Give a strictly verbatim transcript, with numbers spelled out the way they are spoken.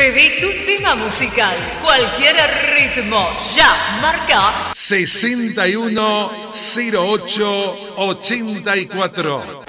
Pedí tu tema musical, cualquier ritmo, ya, marca sesenta y uno cero ocho ochenta y cuatro.